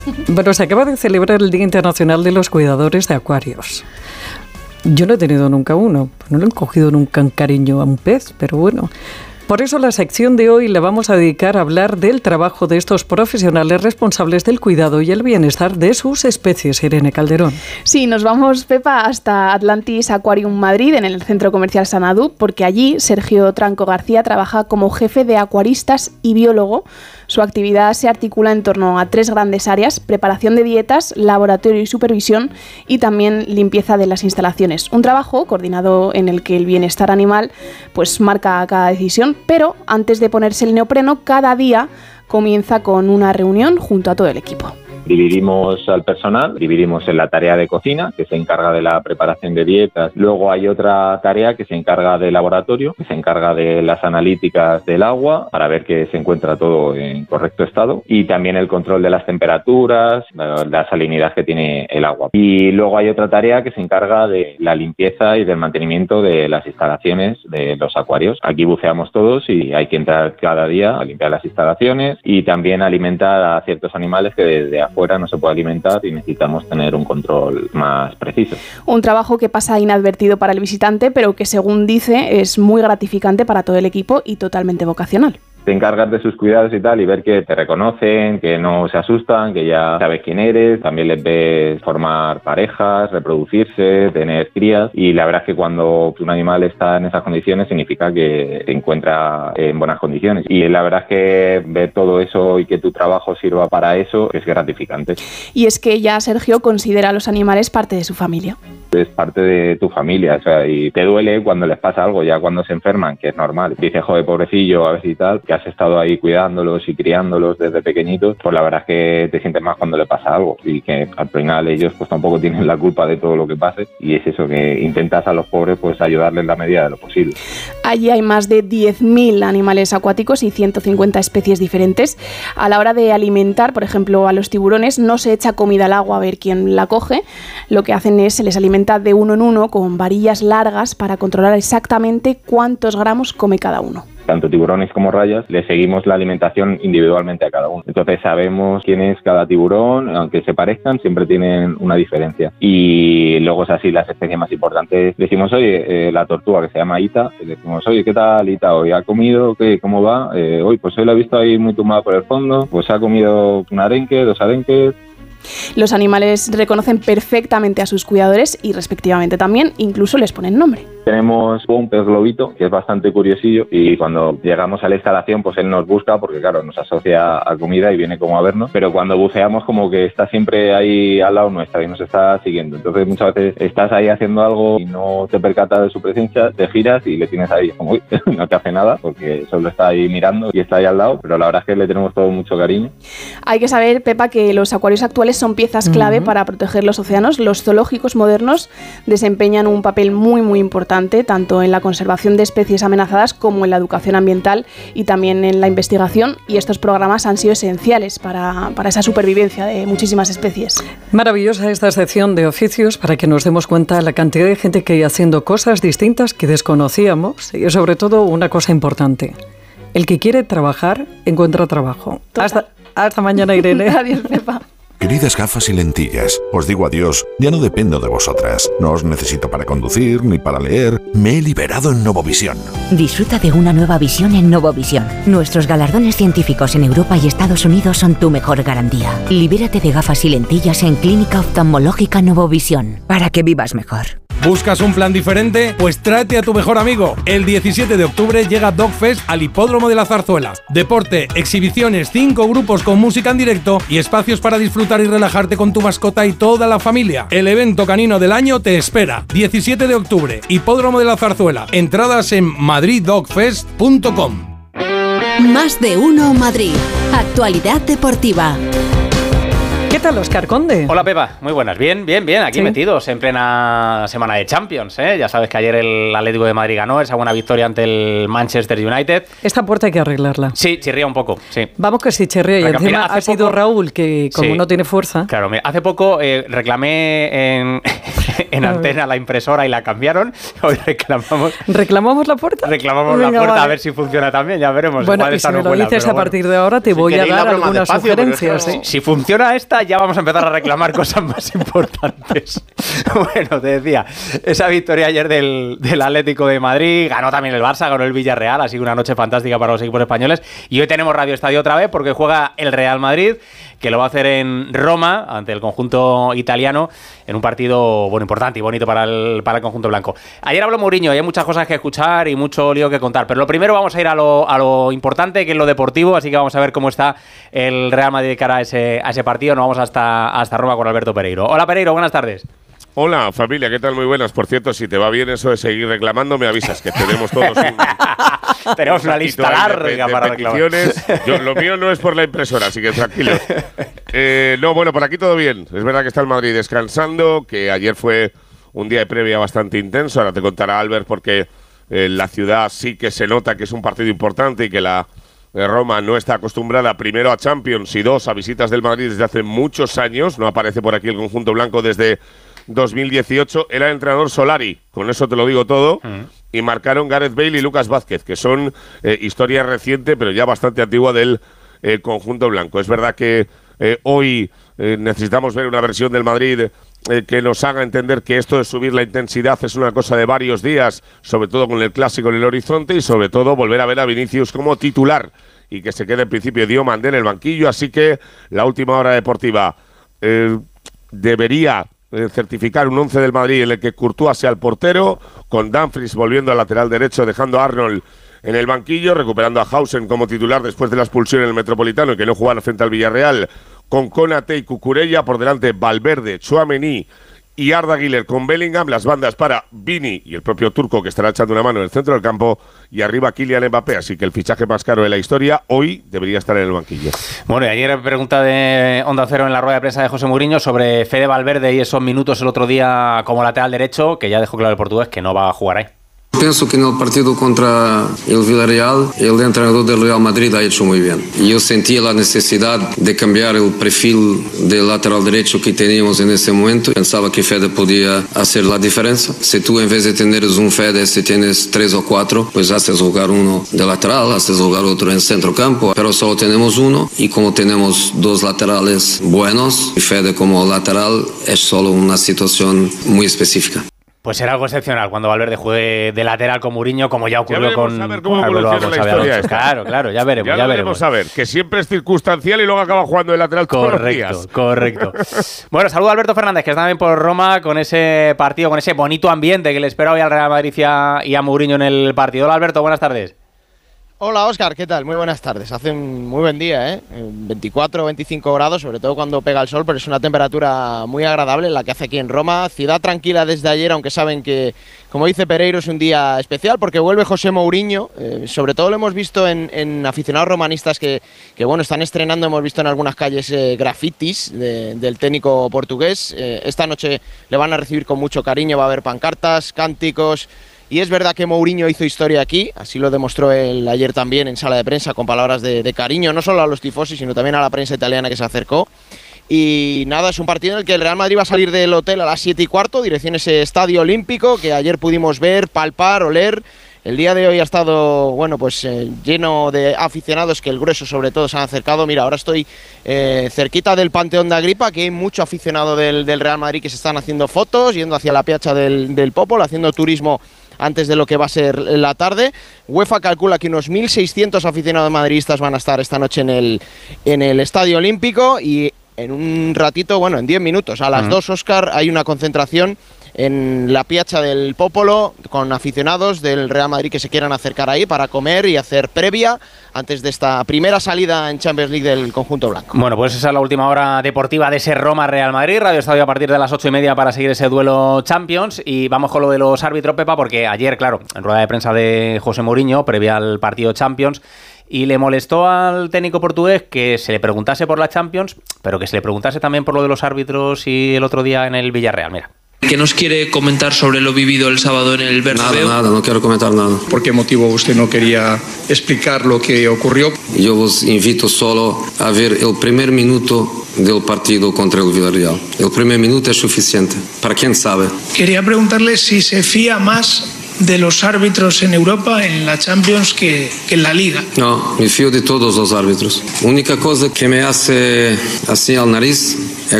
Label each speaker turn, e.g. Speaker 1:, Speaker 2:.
Speaker 1: Bueno, se acaba de celebrar el Día Internacional de los Cuidadores de Acuarios. Yo no he tenido nunca uno, no le he cogido nunca un cariño a un pez, pero bueno. Por eso la sección de hoy la vamos a dedicar a hablar del trabajo de estos profesionales responsables del cuidado y el bienestar de sus especies. Irene Calderón.
Speaker 2: Sí, nos vamos, Pepa, hasta Atlantis Aquarium Madrid, en el Centro Comercial Sanadú, porque allí Sergio Tranco García trabaja como jefe de acuaristas y biólogo. Su actividad se articula en torno a 3 grandes áreas: preparación de dietas, laboratorio y supervisión, y también limpieza de las instalaciones. Un trabajo coordinado en el que el bienestar animal pues marca cada decisión, pero antes de ponerse el neopreno, cada día comienza con una reunión junto a todo el equipo.
Speaker 3: Dividimos al personal, dividimos en la tarea de cocina, que se encarga de la preparación de dietas. Luego hay otra tarea que se encarga de laboratorio, que se encarga de las analíticas del agua para ver que se encuentra todo en correcto estado. Y también el control de las temperaturas, la salinidad que tiene el agua. Y luego hay otra tarea que se encarga de la limpieza y del mantenimiento de las instalaciones de los acuarios. Aquí buceamos todos y hay que entrar cada día a limpiar las instalaciones y también alimentar a ciertos animales que desde afuera no se puede alimentar y necesitamos tener un control más preciso.
Speaker 2: Un trabajo que pasa inadvertido para el visitante, pero que, según dice, es muy gratificante para todo el equipo y totalmente vocacional.
Speaker 3: Te encargas de sus cuidados y tal y ver que te reconocen, que no se asustan, que ya sabes quién eres. También les ves formar parejas, reproducirse, tener crías, y la verdad es que cuando un animal está en esas condiciones significa que se encuentra en buenas condiciones, y la verdad es que ver todo eso y que tu trabajo sirva para eso es gratificante.
Speaker 2: Y es que ya Sergio considera a los animales parte de su familia.
Speaker 3: Es parte de tu familia, o sea, y te duele cuando les pasa algo, ya cuando se enferman, que es normal. Dices, joder, pobrecillo, a ver si tal, que has estado ahí cuidándolos y criándolos desde pequeñitos, pues la verdad es que te sientes más cuando le pasa algo, y que al final ellos pues tampoco tienen la culpa de todo lo que pase, y es eso, que intentas a los pobres pues ayudarles en la medida de lo posible.
Speaker 2: Allí hay más de 10.000 animales acuáticos y 150 especies diferentes. A la hora de alimentar, por ejemplo, a los tiburones, no se echa comida al agua a ver quién la coge. Lo que hacen es, se les alimenta de uno en uno con varillas largas para controlar exactamente cuántos gramos come cada uno.
Speaker 3: Tanto tiburones como rayas, le seguimos la alimentación individualmente a cada uno. Entonces sabemos quién es cada tiburón, aunque se parezcan, siempre tienen una diferencia. Y luego es así, las especies más importantes. Decimos, oye, la tortuga, que se llama Ita, le decimos, oye, ¿qué tal Ita hoy? ¿Ha comido? ¿Qué? ¿Cómo va? Hoy pues hoy la he visto ahí muy tumbada por el fondo, pues ha comido un arenque, 2 arenques.
Speaker 2: Los animales reconocen perfectamente a sus cuidadores y respectivamente también, incluso les ponen nombre.
Speaker 3: Tenemos un pez globito que es bastante curiosillo, y cuando llegamos a la instalación pues él nos busca porque claro, nos asocia a comida y viene como a vernos, pero cuando buceamos como que está siempre ahí al lado nuestra y nos está siguiendo. Entonces muchas veces estás ahí haciendo algo y no te percatas de su presencia, te giras y le tienes ahí como, uy, no te hace nada porque solo está ahí mirando y está ahí al lado, pero la verdad es que le tenemos todo mucho cariño.
Speaker 2: Hay que saber, Pepa, que los acuarios actuales son piezas clave para proteger los océanos. Los zoológicos modernos desempeñan un papel muy muy importante, tanto en la conservación de especies amenazadas como en la educación ambiental y también en la investigación, y estos programas han sido esenciales para esa supervivencia de muchísimas especies.
Speaker 1: Maravillosa esta sección de oficios para que nos demos cuenta de la cantidad de gente que hay haciendo cosas distintas que desconocíamos, y sobre todo una cosa importante: el que quiere trabajar encuentra trabajo. Hasta mañana, Irene.
Speaker 2: Adiós, Pepa.
Speaker 4: Queridas gafas y lentillas, os digo adiós, ya no dependo de vosotras. No os necesito para conducir ni para leer. Me he liberado en Novovisión.
Speaker 5: Disfruta de una nueva visión en Novovisión. Nuestros galardones científicos en Europa y Estados Unidos son tu mejor garantía. Libérate de gafas y lentillas en Clínica Oftalmológica Novovisión, para que vivas mejor.
Speaker 6: ¿Buscas un plan diferente? Pues tráete a tu mejor amigo. El 17 de octubre llega Dogfest al Hipódromo de la Zarzuela. Deporte, exhibiciones, 5 grupos con música en directo y espacios para disfrutar y relajarte con tu mascota y toda la familia. El evento canino del año te espera. 17 de octubre, Hipódromo de la Zarzuela. Entradas en madriddogfest.com.
Speaker 7: Más de uno Madrid. Actualidad deportiva.
Speaker 1: ¿Qué tal, Óscar Conde?
Speaker 8: Hola, Pepa. Muy buenas. Bien, aquí ¿sí? Metidos en plena semana de Champions, ¿eh? Ya sabes que ayer el Atlético de Madrid ganó esa buena victoria ante el Manchester United.
Speaker 1: Esta puerta hay que arreglarla.
Speaker 8: Sí, chirría un poco, sí.
Speaker 1: Vamos que sí chirría, y encima mira, ha sido Raúl, que como sí, no tiene fuerza...
Speaker 8: Claro, mira, hace poco reclamé en antena la impresora y la cambiaron. Hoy
Speaker 1: ¿Reclamamos la puerta?
Speaker 8: Reclamamos la puerta, a ver si funciona también, ya veremos.
Speaker 1: Bueno, y si me lo dices a partir de ahora, te voy a dar algunas sugerencias.
Speaker 8: Si funciona esta, ya vamos a empezar a reclamar cosas más importantes. Bueno, te decía, esa victoria ayer del Atlético de Madrid, ganó también el Barça, ganó el Villarreal, así que una noche fantástica para los equipos españoles. Y hoy tenemos Radio Estadio otra vez porque juega el Real Madrid, que lo va a hacer en Roma, ante el conjunto italiano, en un partido importante y bonito para el conjunto blanco. Ayer habló Mourinho y hay muchas cosas que escuchar y mucho lío que contar, pero lo primero vamos a ir a lo importante, que es lo deportivo, así que vamos a ver cómo está el Real Madrid de cara a ese partido. Nos vamos hasta Roma con Alberto Pereiro. Hola Pereiro, buenas tardes.
Speaker 9: Hola familia, ¿qué tal? Muy buenas. Por cierto, si te va bien eso de seguir reclamando, me avisas, que tenemos todos
Speaker 8: tenemos una lista larga para
Speaker 9: peticiones. Lo mío no es por la impresora, así que tranquilo. No, bueno, por aquí todo bien. Es verdad que está el Madrid descansando, que ayer fue un día de previa bastante intenso. Ahora te contará Albert porque la ciudad sí que se nota que es un partido importante y que la Roma no está acostumbrada primero a Champions y dos a visitas del Madrid desde hace muchos años. No aparece por aquí el conjunto blanco desde 2018. Era el entrenador Solari, con eso te lo digo todo. Y marcaron Gareth Bale y Lucas Vázquez, que son historia reciente, pero ya bastante antigua del conjunto blanco. Es verdad que hoy necesitamos ver una versión del Madrid que nos haga entender que esto de subir la intensidad es una cosa de varios días, sobre todo con el Clásico en el horizonte, y sobre todo volver a ver a Vinicius como titular y que se quede en principio Diomandé en el banquillo. Así que la última hora deportiva debería certificar un 11 del Madrid en el que Courtois sea el portero, con Dumfries volviendo al lateral derecho, dejando a Arnold en el banquillo, recuperando a Hausen como titular después de la expulsión en el Metropolitano y que no jugara frente al Villarreal, con Konaté y Cucurella, por delante Valverde, Tchouaméni y Arda Güler con Bellingham, las bandas para Vini y el propio turco que estará echando una mano en el centro del campo, y arriba Kylian Mbappé, así que el fichaje más caro de la historia hoy debería estar en el banquillo.
Speaker 8: Bueno, y ayer pregunta de Onda Cero en la rueda de prensa de José Mourinho sobre Fede Valverde y esos minutos el otro día como lateral derecho, que ya dejó claro el portugués que no va a jugar ahí.
Speaker 10: Penso que en el partido contra el Villarreal, el entrenador del Real Madrid ha hecho muy bien. Yo sentía la necesidad de cambiar el perfil del lateral derecho que teníamos en ese momento. Pensaba que Fede podía hacer la diferencia. Si tú en vez de tener un Fede, si tienes 3 o 4, pues haces jugar uno de lateral, haces jugar otro en centro campo. Pero solo tenemos uno y como tenemos dos laterales buenos, Fede como lateral es solo una situación muy específica.
Speaker 8: Pues será algo excepcional cuando Valverde juegue de lateral con Mourinho, como ya ocurrió con...
Speaker 9: A ver cómo evoluciona la historia esta.
Speaker 8: Claro, ya veremos.
Speaker 9: Ya veremos a ver, que siempre es circunstancial y luego acaba jugando de lateral todos los días.
Speaker 8: Correcto. Bueno, saludo a Alberto Fernández, que está también por Roma con ese partido, con ese bonito ambiente que le espera hoy al Real Madrid y a Mourinho en el partido. Hola Alberto, buenas tardes.
Speaker 11: Hola Óscar, ¿qué tal? Muy buenas tardes. Hace un muy buen día, 24 o 25 grados, sobre todo cuando pega el sol, pero es una temperatura muy agradable la que hace aquí en Roma. Ciudad tranquila desde ayer, aunque saben que, como dice Pereiro, es un día especial porque vuelve José Mourinho. Sobre todo lo hemos visto en aficionados romanistas que bueno, están estrenando, hemos visto en algunas calles grafitis del técnico portugués. Esta noche le van a recibir con mucho cariño, va a haber pancartas, cánticos. Y es verdad que Mourinho hizo historia aquí, así lo demostró él ayer también en sala de prensa con palabras de cariño, no solo a los tifosi, sino también a la prensa italiana que se acercó. Y nada, es un partido en el que el Real Madrid va a salir del hotel a las 7:15, dirección ese Estadio Olímpico que ayer pudimos ver, palpar, oler. El día de hoy ha estado, bueno, pues lleno de aficionados, que el grueso sobre todo se han acercado. Mira, ahora estoy cerquita del Panteón de Agripa, que hay mucho aficionado del Real Madrid que se están haciendo fotos, yendo hacia la Piazza del Popolo, haciendo turismo antes de lo que va a ser la tarde. UEFA calcula que unos 1.600 aficionados madridistas van a estar esta noche en el Estadio Olímpico, y en un ratito, bueno, en 10 minutos, a las 2, Óscar, hay una concentración en la Piazza del Popolo con aficionados del Real Madrid que se quieran acercar ahí para comer y hacer previa antes de esta primera salida en Champions League del conjunto blanco.
Speaker 8: Bueno, pues esa es la última hora deportiva de ese Roma-Real Madrid. Radio Estadio a partir de las 8:30 para seguir ese duelo Champions. Y vamos con lo de los árbitros, Pepa, porque ayer, claro, en rueda de prensa de José Mourinho, previa al partido Champions, y le molestó al técnico portugués que se le preguntase por la Champions, pero que se le preguntase también por lo de los árbitros y el otro día en el Villarreal. Mira.
Speaker 12: ¿Qué nos quiere comentar sobre lo vivido el sábado en el Bernabéu?
Speaker 10: Nada, no quiero comentar nada.
Speaker 13: ¿Por qué motivo usted no quería explicar lo que ocurrió?
Speaker 10: Yo os invito solo a ver el primer minuto del partido contra el Villarreal. El primer minuto es suficiente, para quien sabe.
Speaker 14: Quería preguntarle si se fía más de los árbitros en Europa, en la Champions, que en la Liga.
Speaker 10: No, me fío de todos los árbitros. La única cosa que me hace así al nariz